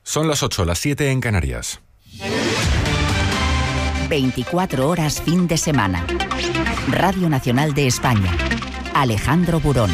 Son las 8, las 7 en Canarias. 24 horas fin de semana. Radio Nacional de España. Alejandro Burón.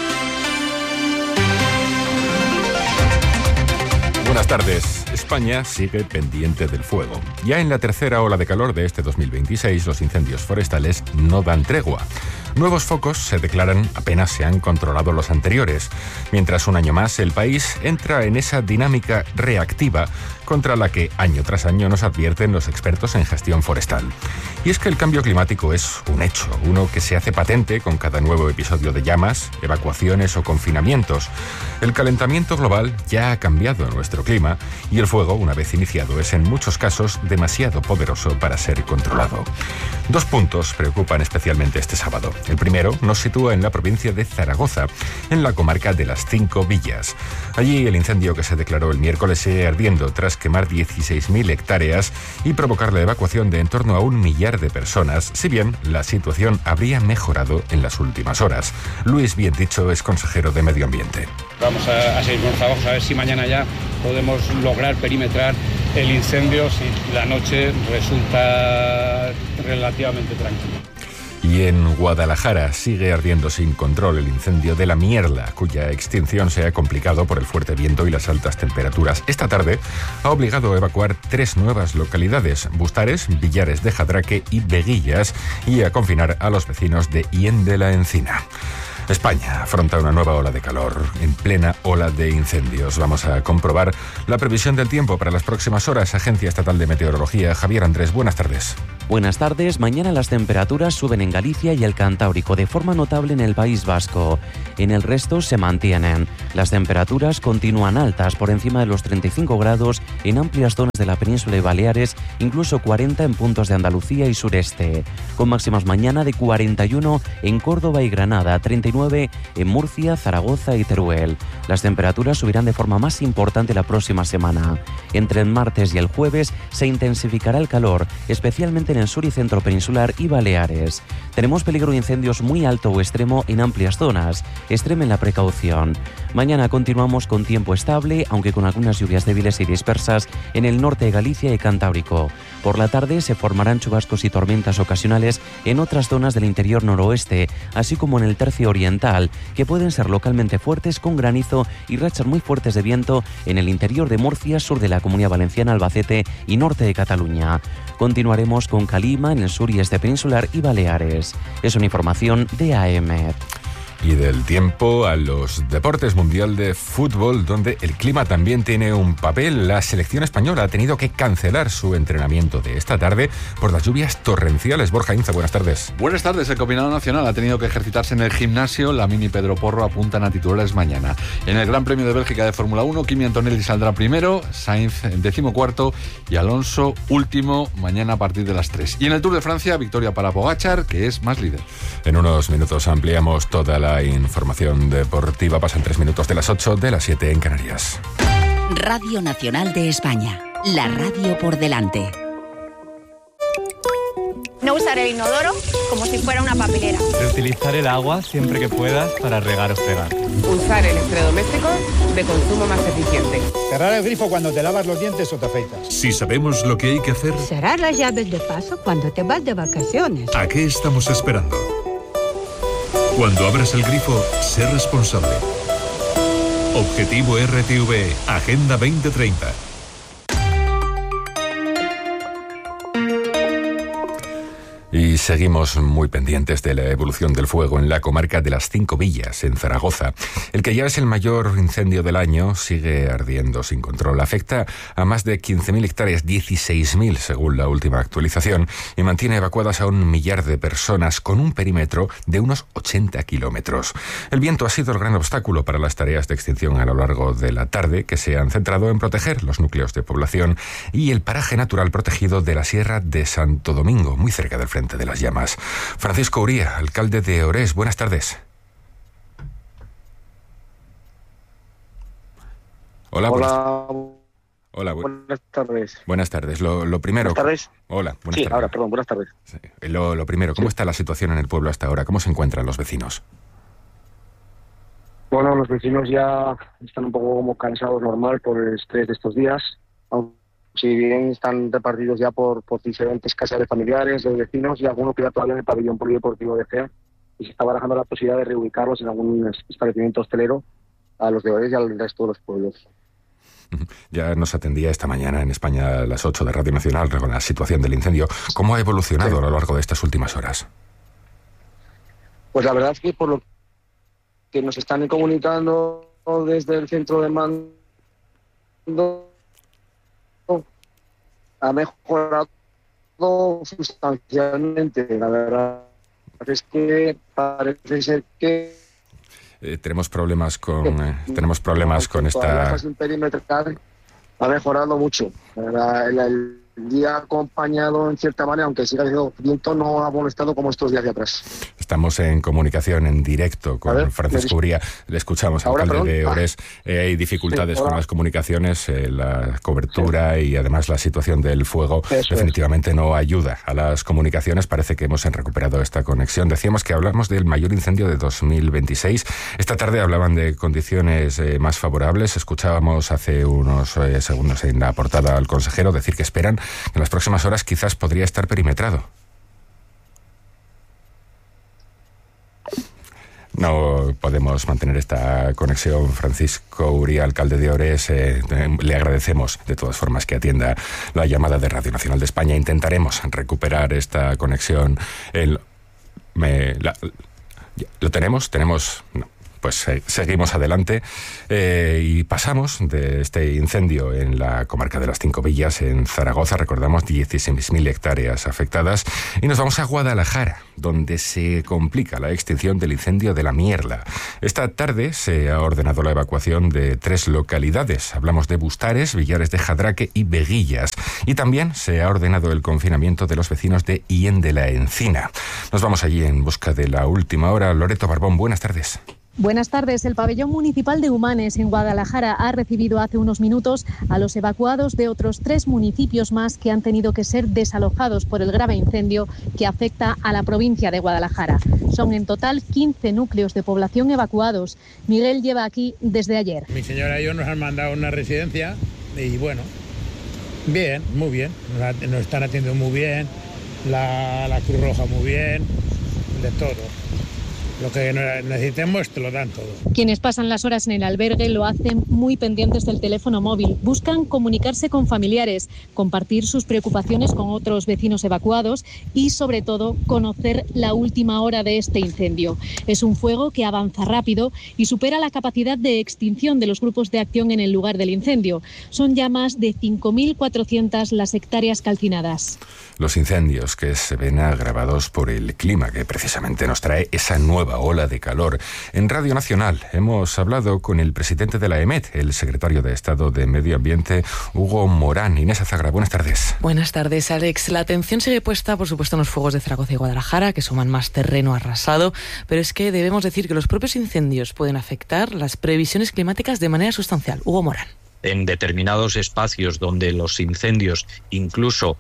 Buenas tardes. España sigue pendiente del fuego. Ya en la tercera ola de calor de este 2026, los incendios forestales no dan tregua. Nuevos focos se declaran apenas se han controlado los anteriores, mientras un año más el país entra en esa dinámica reactiva contra la que año tras año nos advierten los expertos en gestión forestal. Y es que el cambio climático es un hecho, uno que se hace patente con cada nuevo episodio de llamas, evacuaciones o confinamientos. El calentamiento global ya ha cambiado nuestro clima y el fuego, una vez iniciado, es en muchos casos demasiado poderoso para ser controlado. Dos puntos preocupan especialmente este sábado. El primero nos sitúa en la provincia de Zaragoza, en la comarca de las Cinco Villas. Allí el incendio que se declaró el miércoles sigue ardiendo tras quemar 16.000 hectáreas y provocar la evacuación de en torno a 1 millar de personas, si bien la situación habría mejorado en las últimas horas. Luis Biendicho es consejero de Medio Ambiente. Vamos a seguir con los trabajos, a ver si mañana ya podemos lograr perimetrar el incendio, si la noche resulta relativamente tranquila. Y en Guadalajara sigue ardiendo sin control el incendio de la Mierla, cuya extinción se ha complicado por el fuerte viento y las altas temperaturas. Esta tarde ha obligado a evacuar 3 nuevas localidades, Bustares, Villares de Jadraque y Veguillas, y a confinar a los vecinos de Hien de la Encina. España afronta una nueva ola de calor, en plena ola de incendios. Vamos a comprobar la previsión del tiempo para las próximas horas. Agencia Estatal de Meteorología, Javier Andrés, buenas tardes. Buenas tardes. Mañana las temperaturas suben en Galicia y el Cantábrico, de forma notable en el País Vasco. En el resto se mantienen. Las temperaturas continúan altas, por encima de los 35 grados en amplias zonas de la península y Baleares, incluso 40 en puntos de Andalucía y sureste. Con máximas mañana de 41 en Córdoba y Granada, 39 en Murcia, Zaragoza y Teruel. Las temperaturas subirán de forma más importante la próxima semana. Entre el martes y el jueves se intensificará el calor, especialmente en el sur y centro peninsular y Baleares. Tenemos peligro de incendios muy alto o extremo en amplias zonas. Extremen la precaución. Mañana continuamos con tiempo estable, aunque con algunas lluvias débiles y dispersas en el norte de Galicia y Cantábrico. Por la tarde se formarán chubascos y tormentas ocasionales en otras zonas del interior noroeste, así como en el tercio oriental, que pueden ser localmente fuertes con granizo y rachas muy fuertes de viento en el interior de Murcia, sur de la Comunidad Valenciana, Albacete y norte de Cataluña. Continuaremos con calima en el sur y este peninsular y Baleares. Es una información de AEMET. Y del tiempo a los deportes, Mundial de Fútbol, donde el clima también tiene un papel. La selección española ha tenido que cancelar su entrenamiento de esta tarde por las lluvias torrenciales. Borja Inza, buenas tardes. Buenas tardes. El combinado nacional ha tenido que ejercitarse en el gimnasio. Lamine y Pedro Porro apuntan a titulares mañana. En el Gran Premio de Bélgica de Fórmula 1, Kimi Antonelli saldrá primero, Sainz 14º y Alonso último mañana a partir de las 3. Y en el Tour de Francia, victoria para Pogačar, que es más líder. En unos minutos ampliamos toda la información deportiva. Pasan 3 minutos de las 8, de las 7 en Canarias. Radio Nacional de España. La radio por delante. No usar el inodoro como si fuera una papelera. Reutilizar el agua siempre que puedas para regar o fregar. Usar electrodomésticos de consumo más eficiente. Cerrar el grifo cuando te lavas los dientes o te afeitas. Si sabemos lo que hay que hacer... Cerrar las llaves de paso cuando te vas de vacaciones. ¿A qué estamos esperando? Cuando abras el grifo, sé responsable. Objetivo RTV, Agenda 2030. Y seguimos muy pendientes de la evolución del fuego en la comarca de las Cinco Villas, en Zaragoza. El que ya es el mayor incendio del año sigue ardiendo sin control. Afecta a más de 15.000 hectáreas, 16.000 según la última actualización, y mantiene evacuadas a 1 millar de personas con un perímetro de unos 80 kilómetros. El viento ha sido el gran obstáculo para las tareas de extinción a lo largo de la tarde, que se han centrado en proteger los núcleos de población y el paraje natural protegido de la Sierra de Santo Domingo, muy cerca del frente de las llamas. Francisco Uría, alcalde de Orés, buenas tardes. Hola. Buenas tardes. Buenas tardes. Lo primero... Buenas tardes. Hola, buenas tardes. Ahora, perdón, buenas tardes. Sí. Lo primero, ¿cómo está la situación en el pueblo hasta ahora? ¿Cómo se encuentran los vecinos? Bueno, los vecinos ya están un poco como cansados normal por el estrés de estos días, aunque si bien están repartidos ya por diferentes casas de familiares, de vecinos, y algunos queda todavía en el pabellón polideportivo de Gea, y se está barajando la posibilidad de reubicarlos en algún establecimiento hostelero a los de Ores y al resto de los pueblos. Ya nos atendía esta mañana en España a las 8 de Radio Nacional con la situación del incendio. ¿Cómo ha evolucionado a lo largo de estas últimas horas? Pues la verdad es que por lo que nos están comunicando desde el centro de mando, ha mejorado sustancialmente. La verdad es que parece ser que tenemos problemas con esta. Ha mejorado mucho. El día ha acompañado en cierta manera, aunque siga haciendo viento, no ha molestado como estos días de atrás. Estamos en comunicación en directo con Francisco Uría. Le escuchamos al alcalde de Ores. Hay dificultades con las comunicaciones, la cobertura y además la situación del fuego definitivamente no ayuda a las comunicaciones. Parece que hemos recuperado esta conexión. Decíamos que hablamos del mayor incendio de 2026. Esta tarde hablaban de condiciones más favorables. Escuchábamos hace unos segundos en la portada al consejero decir que esperan que en las próximas horas quizás podría estar perimetrado. No podemos mantener esta conexión. Francisco Uría, alcalde de Ores, le agradecemos de todas formas que atienda la llamada de Radio Nacional de España. Intentaremos recuperar esta conexión. ¿Lo tenemos? No. Pues seguimos adelante y pasamos de este incendio en la comarca de las Cinco Villas, en Zaragoza. Recordamos 16.000 hectáreas afectadas, y nos vamos a Guadalajara, donde se complica la extinción del incendio de la Mierla. Esta tarde se ha ordenado la evacuación de 3 localidades. Hablamos de Bustares, Villares de Jadraque y Veguillas. Y también se ha ordenado el confinamiento de los vecinos de Hien de la Encina. Nos vamos allí en busca de la última hora. Loreto Barbón, buenas tardes. Buenas tardes. El pabellón municipal de Humanes en Guadalajara ha recibido hace unos minutos a los evacuados de otros 3 municipios más que han tenido que ser desalojados por el grave incendio que afecta a la provincia de Guadalajara. Son en total 15 núcleos de población evacuados. Miguel lleva aquí desde ayer. Mi señora y yo nos han mandado a una residencia y bueno, bien, muy bien. Nos están atendiendo muy bien, la Cruz Roja muy bien, de todo. Lo que necesitemos te lo dan todo. Quienes pasan las horas en el albergue lo hacen muy pendientes del teléfono móvil. Buscan comunicarse con familiares, compartir sus preocupaciones con otros vecinos evacuados y, sobre todo, conocer la última hora de este incendio. Es un fuego que avanza rápido y supera la capacidad de extinción de los grupos de acción en el lugar del incendio. Son ya más de 5.400 las hectáreas calcinadas. Los incendios que se ven agravados por el clima, que precisamente nos trae esa nueva ola de calor. En Radio Nacional hemos hablado con el presidente de la EMET, el secretario de Estado de Medio Ambiente, Hugo Morán. Inés Azagra, buenas tardes. Buenas tardes, Alex. La atención sigue puesta, por supuesto, en los fuegos de Zaragoza y Guadalajara, que suman más terreno arrasado, pero es que debemos decir que los propios incendios pueden afectar las previsiones climáticas de manera sustancial. Hugo Morán. En determinados espacios donde los incendios incluso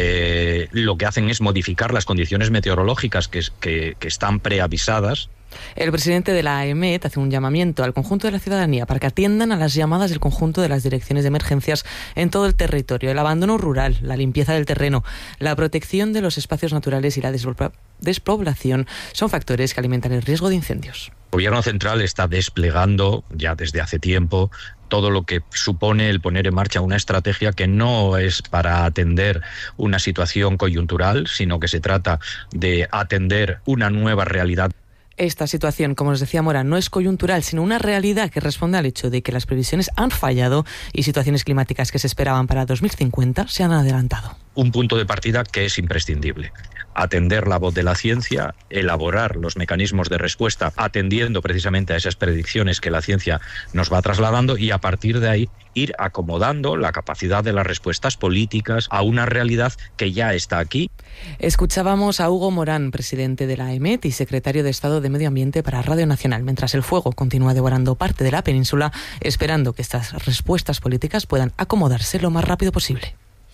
lo que hacen es modificar las condiciones meteorológicas que están preavisadas. El presidente de la AEMET hace un llamamiento al conjunto de la ciudadanía para que atiendan a las llamadas del conjunto de las direcciones de emergencias en todo el territorio. El abandono rural, la limpieza del terreno, la protección de los espacios naturales y la despoblación son factores que alimentan el riesgo de incendios. El Gobierno central está desplegando ya desde hace tiempo todo lo que supone el poner en marcha una estrategia que no es para atender una situación coyuntural, sino que se trata de atender una nueva realidad. Esta situación, como nos decía Morán, no es coyuntural, sino una realidad que responde al hecho de que las previsiones han fallado y situaciones climáticas que se esperaban para 2050 se han adelantado. Un punto de partida que es imprescindible. Atender la voz de la ciencia, elaborar los mecanismos de respuesta atendiendo precisamente a esas predicciones que la ciencia nos va trasladando y a partir de ahí ir acomodando la capacidad de las respuestas políticas a una realidad que ya está aquí. Escuchábamos a Hugo Morán, presidente de la EMET y secretario de Estado de Medio Ambiente para Radio Nacional, mientras el fuego continúa devorando parte de la península, esperando que estas respuestas políticas puedan acomodarse lo más rápido posible.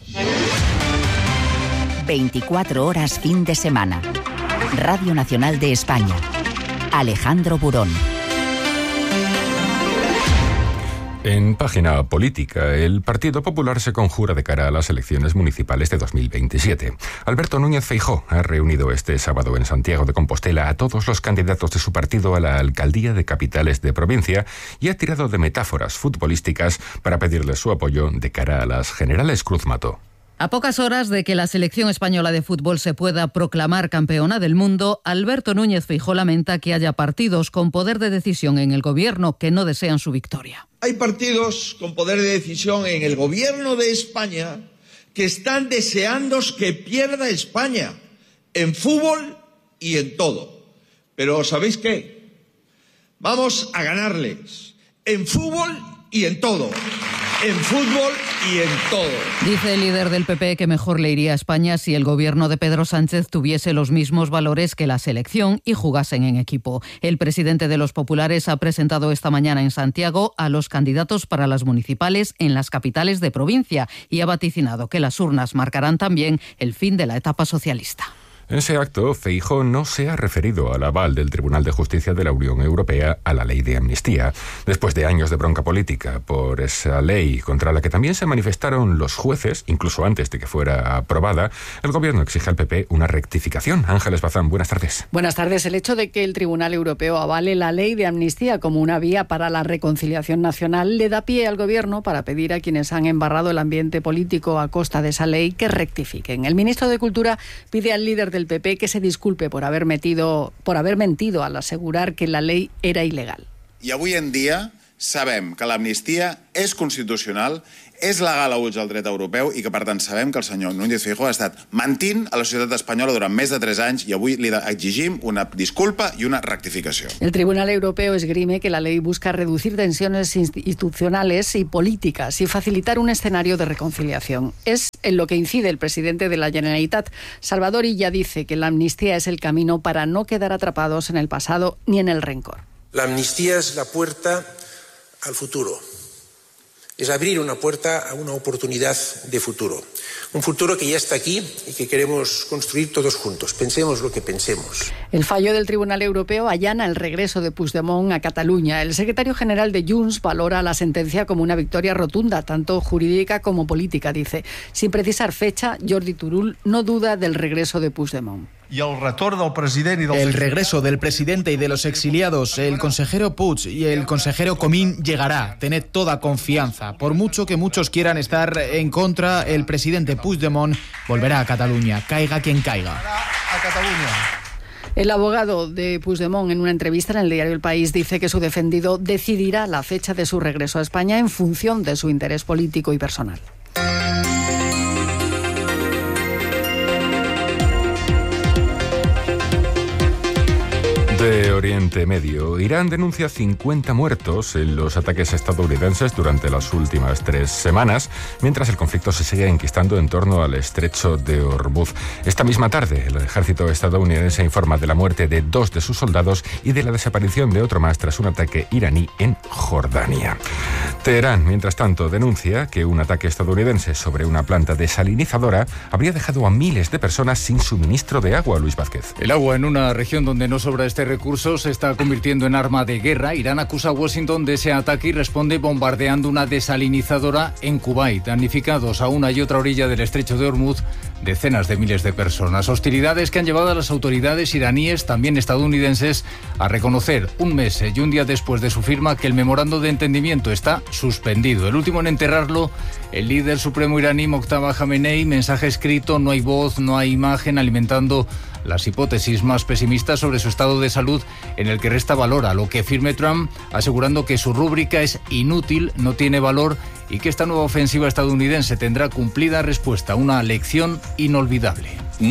24 horas fin de semana. Radio Nacional de España. Alejandro Burón. En página política, el Partido Popular se conjura de cara a las elecciones municipales de 2027. Alberto Núñez Feijóo ha reunido este sábado en Santiago de Compostela a todos los candidatos de su partido a la alcaldía de capitales de provincia y ha tirado de metáforas futbolísticas para pedirles su apoyo de cara a las generales Cruz Mato. A pocas horas de que la selección española de fútbol se pueda proclamar campeona del mundo, Alberto Núñez Feijóo lamenta que haya partidos con poder de decisión en el gobierno que no desean su victoria. Hay partidos con poder de decisión en el gobierno de España que están deseando que pierda España en fútbol y en todo. Pero ¿sabéis qué? Vamos a ganarles en fútbol y en todo. En fútbol y en todo. Dice el líder del PP que mejor le iría a España si el gobierno de Pedro Sánchez tuviese los mismos valores que la selección y jugasen en equipo. El presidente de los populares ha presentado esta mañana en Santiago a los candidatos para las municipales en las capitales de provincia y ha vaticinado que las urnas marcarán también el fin de la etapa socialista. En ese acto, Feijóo no se ha referido al aval del Tribunal de Justicia de la Unión Europea a la ley de amnistía, después de años de bronca política por esa ley contra la que también se manifestaron los jueces, incluso antes de que fuera aprobada. El Gobierno exige al PP una rectificación. Ángeles Bazán, buenas tardes. Buenas tardes. El hecho de que el Tribunal Europeo avale la ley de amnistía como una vía para la reconciliación nacional le da pie al Gobierno para pedir a quienes han embarrado el ambiente político a costa de esa ley que rectifiquen. El ministro de Cultura pide al líder del PP que se disculpe por haber mentido al asegurar que la ley era ilegal. I avui en dia sabem que l'amnistia és constitucional, és legal a ulls del dret europeu i que, per tant, sabem que el senyor Núñez Feijóo ha estat mentint a la societat espanyola durant més de 3 anys i avui li exigim una disculpa y una rectificación. El Tribunal Europeo esgrime que la ley busca reducir tensiones institucionales y políticas y facilitar un escenario de reconciliación. Es en lo que incide el presidente de la Generalitat. Salvador Illa dice que la amnistía es el camino para no quedar atrapados en el pasado ni en el rencor. La amnistía es la puerta al futuro. Es abrir una puerta a una oportunidad de futuro. Un futuro que ya está aquí y que queremos construir todos juntos. Pensemos lo que pensemos. El fallo del Tribunal Europeo allana el regreso de Puigdemont a Cataluña. El secretario general de Junts valora la sentencia como una victoria rotunda, tanto jurídica como política, dice. Sin precisar fecha, Jordi Turull no duda del regreso de Puigdemont. El regreso del presidente y de los exiliados, el consejero Puig y el consejero Comín llegará. Tened toda confianza. Por mucho que muchos quieran estar en contra, el presidente Puigdemont volverá a Cataluña, caiga quien caiga. El abogado de Puigdemont, en una entrevista en el diario El País, dice que su defendido decidirá la fecha de su regreso a España en función de su interés político y personal. De Oriente Medio, Irán denuncia 50 muertos en los ataques estadounidenses durante las últimas 3 semanas, mientras el conflicto se sigue enquistando en torno al estrecho de Hormuz. Esta misma tarde, el ejército estadounidense informa de la muerte de 2 de sus soldados y de la desaparición de otro más tras un ataque iraní en Jordania. Teherán, mientras tanto, denuncia que un ataque estadounidense sobre una planta desalinizadora habría dejado a miles de personas sin suministro de agua. Luis Vázquez. El agua en una región donde no sobra este recurso se está convirtiendo en arma de guerra. Irán acusa a Washington de ese ataque y responde bombardeando una desalinizadora en Kuwait. Damnificados a una y otra orilla del estrecho de Hormuz decenas de miles de personas. Hostilidades que han llevado a las autoridades iraníes, también estadounidenses, a reconocer un mes y un día después de su firma que el memorando de entendimiento está suspendido. El último en enterrarlo, el líder supremo iraní Mojtaba Khamenei, mensaje escrito, no hay voz, no hay imagen, alimentando las hipótesis más pesimistas sobre su estado de salud, en el que resta valor a lo que firme Trump, asegurando que su rúbrica es inútil, no tiene valor y que esta nueva ofensiva estadounidense tendrá cumplida respuesta, una lección inolvidable.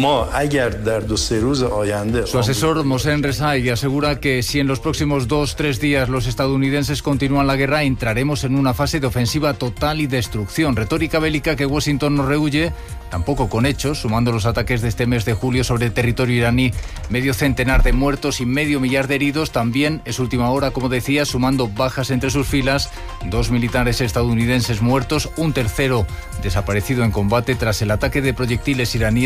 Su asesor Mohsen Rezai asegura que si en los próximos 2-3 días los estadounidenses continúan la guerra, entraremos en una fase de ofensiva total y destrucción. Retórica bélica que Washington no rehúye, tampoco con hechos, sumando los ataques de este mes de julio sobre el territorio iraní, medio centenar de muertos y medio millar de heridos. También es última hora, como decía, sumando bajas entre sus filas, 2 militares estadounidenses muertos, un tercero desaparecido en combate tras el ataque de proyectiles iraníes sobre objetivos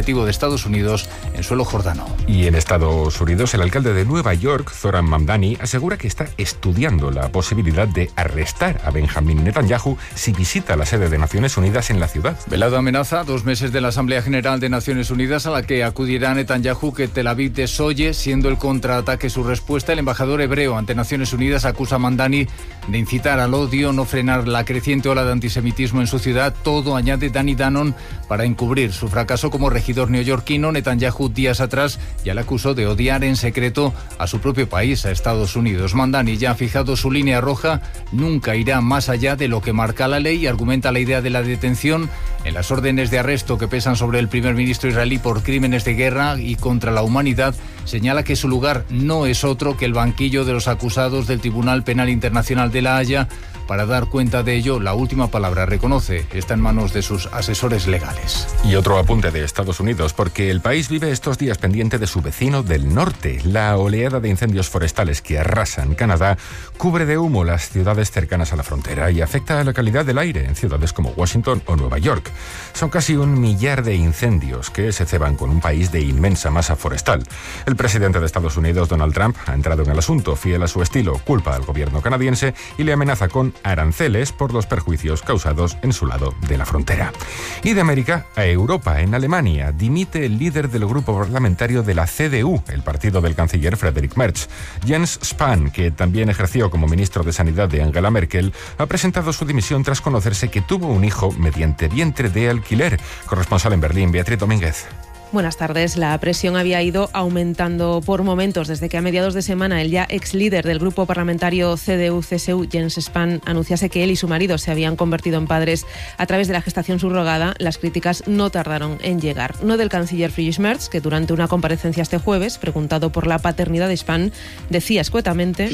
representativo de Estados Unidos en suelo jordano. Y en Estados Unidos, el alcalde de Nueva York, Zoran Mamdani, asegura que está estudiando la posibilidad de arrestar a Benjamin Netanyahu si visita la sede de Naciones Unidas en la ciudad. Velada amenaza 2 meses de la Asamblea General de Naciones Unidas a la que acudirá Netanyahu que Tel Aviv desoye, siendo el contraataque su respuesta. El embajador hebreo ante Naciones Unidas acusa a Mamdani de incitar al odio, no frenar la creciente ola de antisemitismo en su ciudad. Todo, añade Danny Danon, para encubrir su fracaso como regidor neoyorquino. Netanyahu días atrás ya le acusó de odiar en secreto a su propio país, a Estados Unidos. Mamdani ya ha fijado su línea roja, nunca irá más allá de lo que marca la ley y argumenta la idea de la detención en las órdenes de arresto que pesan sobre el primer ministro israelí por crímenes de guerra y contra la humanidad. Señala que su lugar no es otro que el banquillo de los acusados del Tribunal Penal Internacional de La Haya. Para dar cuenta de ello, la última palabra, reconoce, está en manos de sus asesores legales. Y otro apunte de Estados Unidos, porque el país vive estos días pendiente de su vecino del norte. La oleada de incendios forestales que arrasan Canadá cubre de humo las ciudades cercanas a la frontera y afecta a la calidad del aire en ciudades como Washington o Nueva York. Son casi 1 millar de incendios que se ceban con un país de inmensa masa forestal. El presidente de Estados Unidos, Donald Trump, ha entrado en el asunto, fiel a su estilo, culpa al gobierno canadiense y le amenaza con aranceles por los perjuicios causados en su lado de la frontera. Y de América a Europa, en Alemania, dimite el líder del grupo parlamentario de la CDU, el partido del canciller Friedrich Merz. Jens Spahn, que también ejerció como ministro de Sanidad de Angela Merkel, ha presentado su dimisión tras conocerse que tuvo un hijo mediante vientre de alquiler. Corresponsal en Berlín, Beatriz Domínguez. Buenas tardes. La presión había ido aumentando por momentos desde que a mediados de semana el ya ex líder del grupo parlamentario CDU-CSU, Jens Spahn, anunciase que él y su marido se habían convertido en padres a través de la gestación subrogada. Las críticas no tardaron en llegar. No del canciller Friedrich Merz, que durante una comparecencia este jueves, preguntado por la paternidad de Spahn, decía escuetamente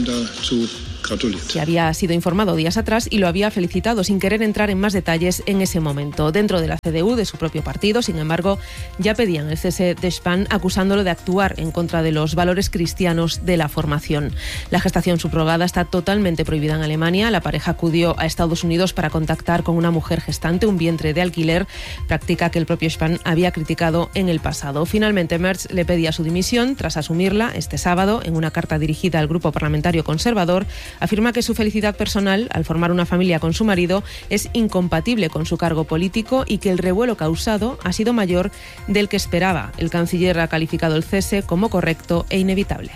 que había sido informado días atrás y lo había felicitado sin querer entrar en más detalles en ese momento. Dentro de la CDU, de su propio partido, sin embargo, ya pedían el cese de Spahn acusándolo de actuar en contra de los valores cristianos de la formación. La gestación subrogada está totalmente prohibida en Alemania. La pareja acudió a Estados Unidos para contactar con una mujer gestante, un vientre de alquiler, práctica que el propio Spahn había criticado en el pasado. Finalmente, Merz le pedía su dimisión tras asumirla este sábado. En una carta dirigida al grupo parlamentario conservador, afirma que su felicidad personal al formar una familia con su marido es incompatible con su cargo político y que el revuelo causado ha sido mayor del que esperaba. El canciller ha calificado el cese como correcto e inevitable.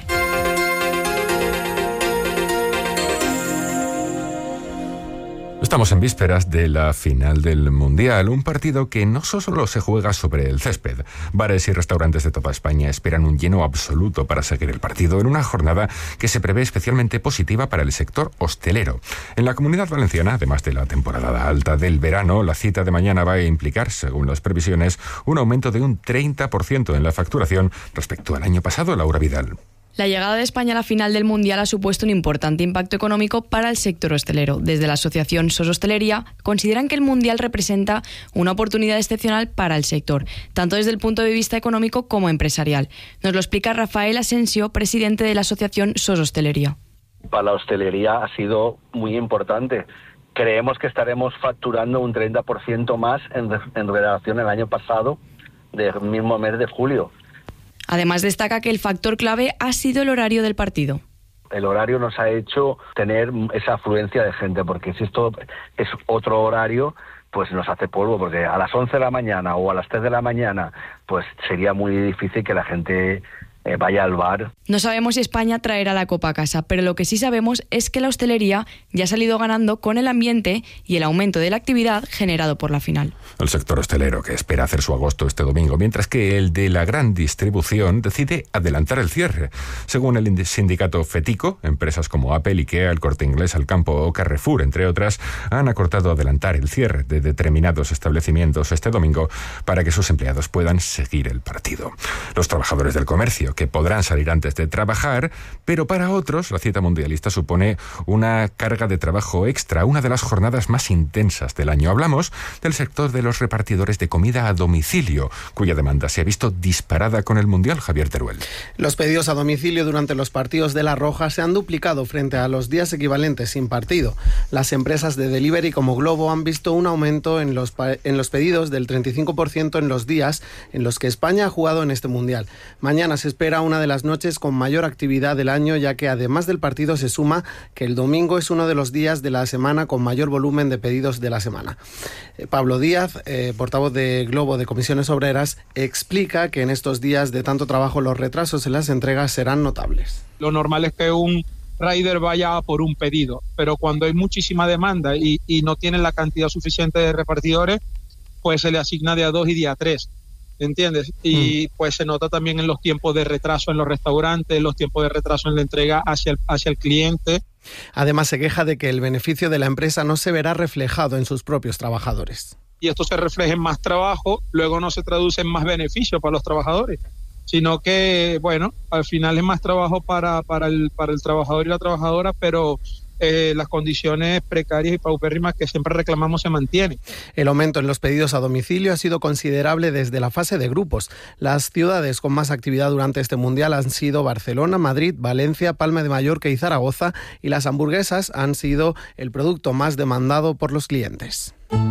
Estamos en vísperas de la final del Mundial, un partido que no solo se juega sobre el césped. Bares y restaurantes de toda España esperan un lleno absoluto para seguir el partido en una jornada que se prevé especialmente positiva para el sector hostelero. En la Comunidad Valenciana, además de la temporada alta del verano, la cita de mañana va a implicar, según las previsiones, un aumento de un 30% en la facturación respecto al año pasado. Laura Vidal. La llegada de España a la final del Mundial ha supuesto un importante impacto económico para el sector hostelero. Desde la asociación SOS Hostelería consideran que el Mundial representa una oportunidad excepcional para el sector, tanto desde el punto de vista económico como empresarial. Nos lo explica Rafael Asensio, presidente de la asociación SOS Hostelería. Para la hostelería ha sido muy importante. Creemos que estaremos facturando un 30% más en relación al año pasado, del mismo mes de julio. Además, destaca que el factor clave ha sido el horario del partido. El horario nos ha hecho tener esa afluencia de gente, porque si esto es otro horario, pues nos hace polvo, porque a las 11 de la mañana o a las 3 de la mañana, pues sería muy difícil que la gente vaya al bar. No sabemos si España traerá la copa a casa, pero lo que sí sabemos es que la hostelería ya ha salido ganando con el ambiente y el aumento de la actividad generado por la final. El sector hostelero, que espera hacer su agosto este domingo, mientras que el de la gran distribución decide adelantar el cierre. Según el sindicato FETICO, empresas como Apple, IKEA, El Corte Inglés, Alcampo o Carrefour, entre otras, han acordado adelantar el cierre de determinados establecimientos este domingo para que sus empleados puedan seguir el partido. Los trabajadores del comercio, porque podrán salir antes de trabajar, pero para otros la cita mundialista supone una carga de trabajo extra, una de las jornadas más intensas del año. Hablamos del sector de los repartidores de comida a domicilio, cuya demanda se ha visto disparada con el Mundial. Javier Teruel. Los pedidos a domicilio durante los partidos de La Roja se han duplicado frente a los días equivalentes sin partido. Las empresas de delivery como Globo han visto un aumento en los pedidos del 35% en los días en los que España ha jugado en este Mundial. Mañana se espera una de las noches con mayor actividad del año, ya que además del partido se suma que el domingo es uno de los días de la semana con mayor volumen de pedidos de la semana. Pablo Díaz, portavoz de Globo de Comisiones Obreras, explica que en estos días de tanto trabajo los retrasos en las entregas serán notables. Lo normal es que un rider vaya por un pedido, pero cuando hay muchísima demanda y no tienen la cantidad suficiente de repartidores, pues se le asigna día 2 y día 3, ¿entiendes? Y pues se nota también en los tiempos de retraso en los restaurantes, los tiempos de retraso en la entrega hacia el cliente. Además se queja de que el beneficio de la empresa no se verá reflejado en sus propios trabajadores. Y esto se refleja en más trabajo, luego no se traduce en más beneficio para los trabajadores, sino que, bueno, al final es más trabajo para el trabajador y la trabajadora, pero las condiciones precarias y paupérrimas que siempre reclamamos se mantienen. El aumento en los pedidos a domicilio ha sido considerable desde la fase de grupos. Las ciudades con más actividad durante este Mundial han sido Barcelona, Madrid, Valencia, Palma de Mallorca y Zaragoza, y las hamburguesas han sido el producto más demandado por los clientes.